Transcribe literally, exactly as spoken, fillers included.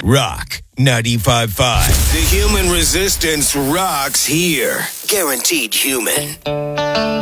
Rock ninety-five point five. The human resistance rocks here. Guaranteed human.